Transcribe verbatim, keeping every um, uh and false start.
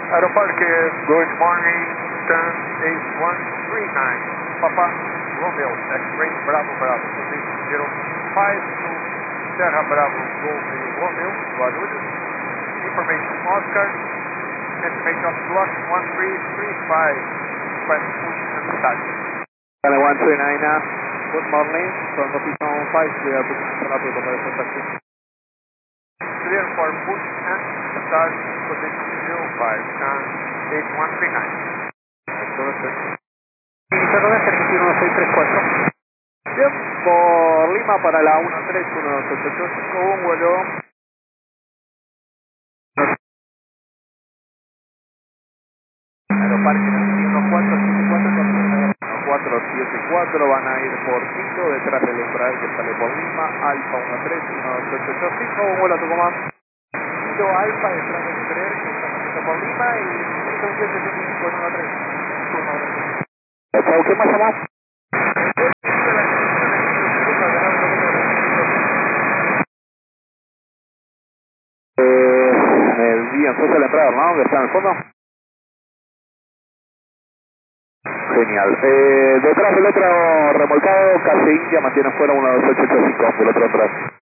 Aeroparque, good morning, turn eight one three nine, Papa Romeo, X-ray, Bravo, Bravo, position zero five two, Serra Bravo, Golf Romeo, Guarulhos, information Oscar, estimation of block one three three five, request push and start. one three nine, uh, good morning, from position five, clear position rapid operation taxi. Clear for push and start, position zero five, and eight one three nine. Internet veintiuno seis tres cuatro. Bien, por Lima para la uno tres uno dos ocho ocho cinco, un vuelo. Aeroparque veintiuno cuatro siete cuatro, cuatro siete cuatro, van a ir por Quito, detrás del Embraer que sale por Lima, Alfa uno tres uno dos ocho ocho cinco, un vuelo a Tucumán. Quito Alfa detrás del Embraer que está saliendo por Lima y ciento veintiocho setenta y cinco en uno tres. ¿Qué más llamó? Eh, bien, sos el Embraer, ¿no? Que está en el fondo. Genial. Eh, detrás del otro remolcado, casi India, mantiene fuera uno dos ocho ocho cinco, del otro atrás.